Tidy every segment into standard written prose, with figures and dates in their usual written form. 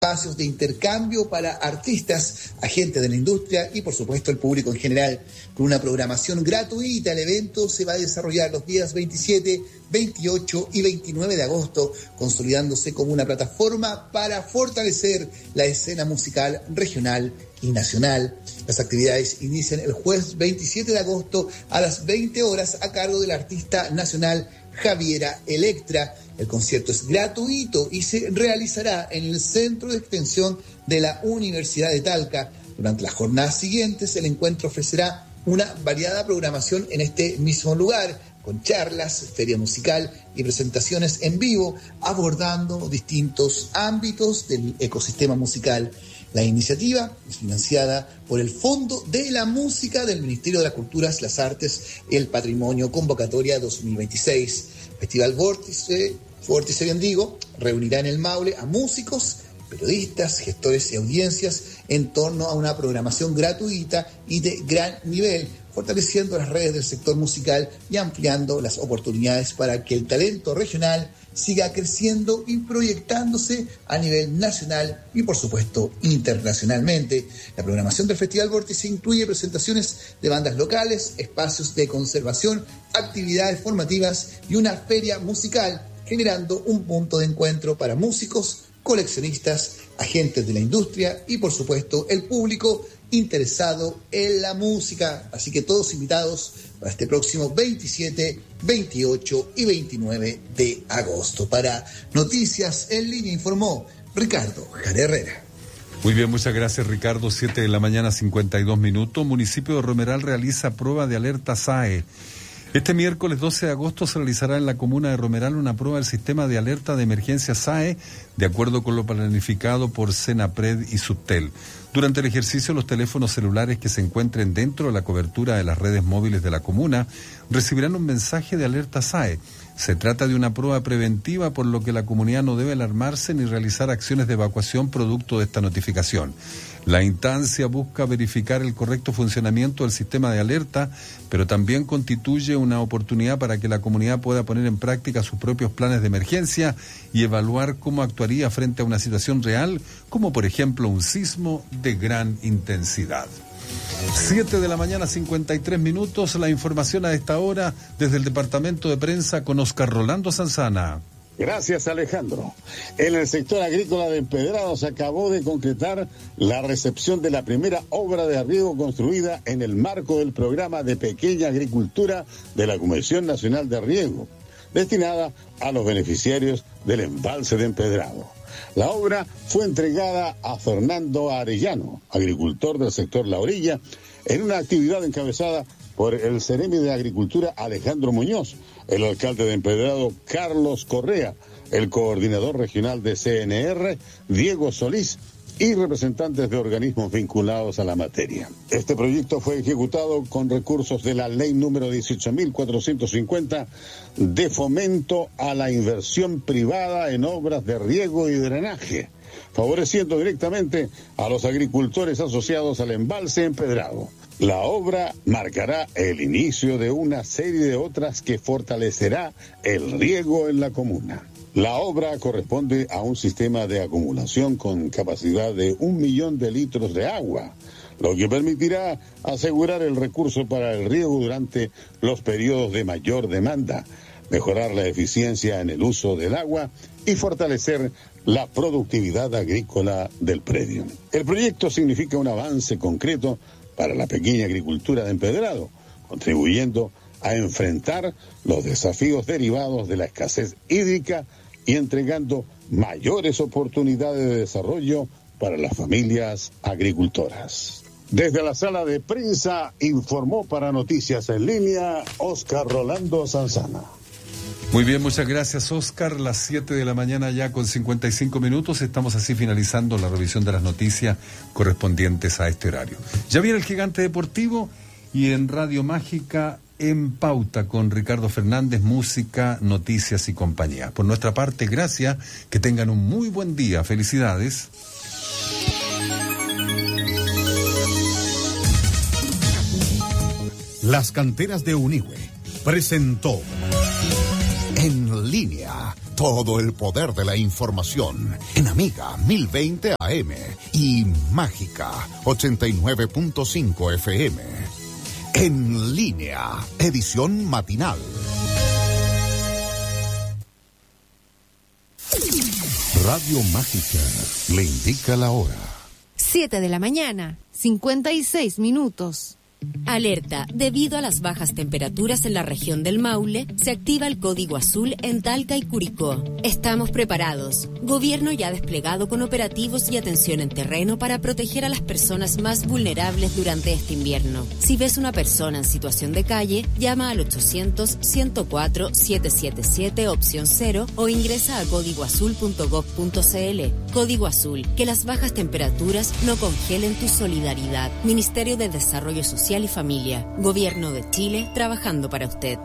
espacios de intercambio para artistas, agentes de la industria y por supuesto el público en general. Con una programación gratuita, el evento se va a desarrollar los días 27, 28 y 29 de agosto, consolidándose como una plataforma para fortalecer la escena musical regional y nacional. Las actividades inician el jueves 27 de agosto a las 20 horas a cargo del artista nacional Javiera Electra. El concierto es gratuito y se realizará en el Centro de Extensión de la Universidad de Talca. Durante las jornadas siguientes, el encuentro ofrecerá una variada programación en este mismo lugar, con charlas, feria musical y presentaciones en vivo, abordando distintos ámbitos del ecosistema musical. La iniciativa es financiada por el Fondo de la Música del Ministerio de las Culturas, las Artes y el Patrimonio, convocatoria 2026. Festival Vórtice bien digo, reunirá en el Maule a músicos, periodistas, gestores y audiencias en torno a una programación gratuita y de gran nivel, fortaleciendo las redes del sector musical y ampliando las oportunidades para que el talento regional siga creciendo y proyectándose a nivel nacional y, por supuesto, internacionalmente. La programación del Festival Vórtice incluye presentaciones de bandas locales, espacios de conservación, actividades formativas y una feria musical, generando un punto de encuentro para músicos, coleccionistas, agentes de la industria y, por supuesto, el público interesado en la música. Así que todos invitados para este próximo 27, 28 y 29 de agosto. Para Noticias en Línea informó Ricardo Jara Herrera. Muy bien, muchas gracias, Ricardo. 7 de la mañana, 52 minutos. Municipio de Romeral realiza prueba de alerta SAE. Este miércoles 12 de agosto se realizará en la comuna de Romeral una prueba del sistema de alerta de emergencia SAE, de acuerdo con lo planificado por Senapred y Subtel. Durante el ejercicio, los teléfonos celulares que se encuentren dentro de la cobertura de las redes móviles de la comuna recibirán un mensaje de alerta SAE. Se trata de una prueba preventiva, por lo que la comunidad no debe alarmarse ni realizar acciones de evacuación producto de esta notificación. La instancia busca verificar el correcto funcionamiento del sistema de alerta, pero también constituye una oportunidad para que la comunidad pueda poner en práctica sus propios planes de emergencia y evaluar cómo actuaría frente a una situación real, como por ejemplo un sismo de gran intensidad. 7 de la mañana, 53 minutos, la información a esta hora desde el Departamento de Prensa con Oscar Rolando Sanzana. Gracias, Alejandro. En el sector agrícola de Empedrado se acabó de concretar la recepción de la primera obra de riego construida en el marco del programa de pequeña agricultura de la Comisión Nacional de Riego, destinada a los beneficiarios del embalse de Empedrado. La obra fue entregada a Fernando Arellano, agricultor del sector La Orilla, en una actividad encabezada por el Ceremi de Agricultura Alejandro Muñoz, el alcalde de Empedrado Carlos Correa, el coordinador regional de CNR Diego Solís y representantes de organismos vinculados a la materia. Este proyecto fue ejecutado con recursos de la ley número 18.450 de fomento a la inversión privada en obras de riego y drenaje, favoreciendo directamente a los agricultores asociados al embalse Empedrado. La obra marcará el inicio de una serie de otras que fortalecerá el riego en la comuna. La obra corresponde a un sistema de acumulación con capacidad de 1 millón de litros de agua, lo que permitirá asegurar el recurso para el riego durante los periodos de mayor demanda, mejorar la eficiencia en el uso del agua y fortalecer la productividad agrícola del predio. El proyecto significa un avance concreto para la pequeña agricultura de Empedrado, contribuyendo a enfrentar los desafíos derivados de la escasez hídrica y entregando mayores oportunidades de desarrollo para las familias agricultoras. Desde la sala de prensa informó para Noticias en Línea Oscar Rolando Sanzana. Muy bien, muchas gracias, Oscar. Las 7 de la mañana ya con 55 minutos. Estamos así finalizando la revisión de las noticias correspondientes a este horario. Ya viene el Gigante Deportivo y en Radio Mágica en Pauta con Ricardo Fernández, música, noticias y compañía. Por nuestra parte, gracias. Que tengan un muy buen día. Felicidades. Las Canteras de Unihue presentó En Línea, todo el poder de la información en Amiga 1020 AM y Mágica 89.5 FM. En línea, edición matinal. Radio Mágica le indica la hora. 7 de la mañana, 56 minutos. Alerta, debido a las bajas temperaturas en la región del Maule, se activa el código azul en Talca y Curicó. Estamos preparados. Gobierno ya desplegado con operativos y atención en terreno para proteger a las personas más vulnerables durante este invierno. Si ves una persona en situación de calle, llama al 800-104-777 opción 0 o ingresa a códigoazul.gov.cl. Código Azul, que las bajas temperaturas no congelen tu solidaridad. Ministerio de Desarrollo Social y Familia. Gobierno de Chile, trabajando para usted.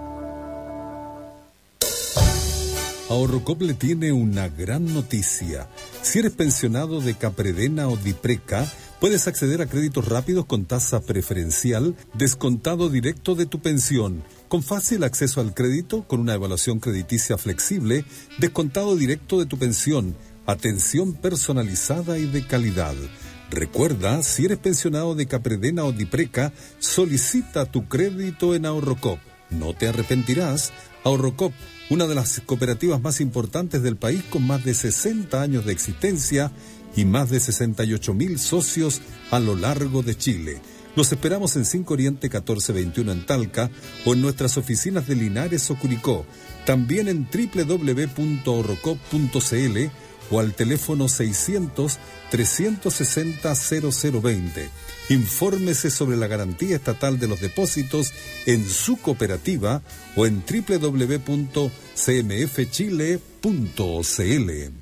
Ahorrocop le tiene una gran noticia. Si eres pensionado de Capredena o Dipreca, puedes acceder a créditos rápidos con tasa preferencial, descontado directo de tu pensión, con fácil acceso al crédito, con una evaluación crediticia flexible, descontado directo de tu pensión, atención personalizada y de calidad. Recuerda, si eres pensionado de Capredena o Dipreca, solicita tu crédito en Ahorrocop. No te arrepentirás. Ahorrocop, una de las cooperativas más importantes del país con más de 60 años de existencia y más de 68.000 socios a lo largo de Chile. Los esperamos en 5 Oriente 1421 en Talca o en nuestras oficinas de Linares o Curicó. También en www.ahorrocop.cl o al teléfono 600-360-0020. Infórmese sobre la garantía estatal de los depósitos en su cooperativa o en www.cmfchile.cl.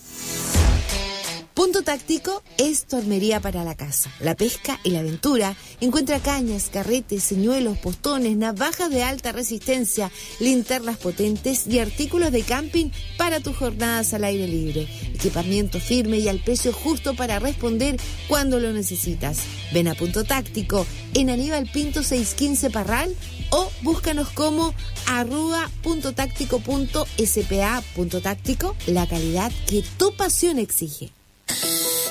Punto Táctico es tu armería para la casa, la pesca y la aventura. Encuentra cañas, carretes, señuelos, postones, navajas de alta resistencia, linternas potentes y artículos de camping para tus jornadas al aire libre. Equipamiento firme y al precio justo para responder cuando lo necesitas. Ven a Punto Táctico en Aníbal Pinto 615 Parral o búscanos como @puntotáctico.spa. Punto Táctico, la calidad que tu pasión exige.